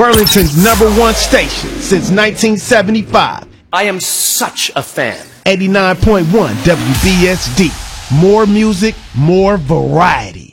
Burlington's #1 station since 1975. I am such a fan. 89.1 WBSD. More music, more variety.